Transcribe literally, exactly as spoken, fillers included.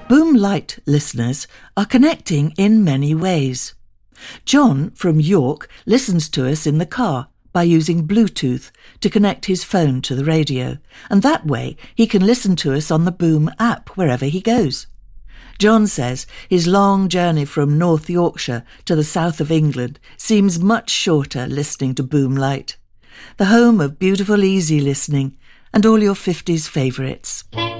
Boom Light listeners are connecting in many ways. John from York listens to us in the car by using Bluetooth to connect his phone to the radio, and that way he can listen to us on the Boom app wherever he goes. John says his long journey from North Yorkshire to the south of England seems much shorter listening to Boom Light, the home of beautiful easy listening and all your fifties favourites.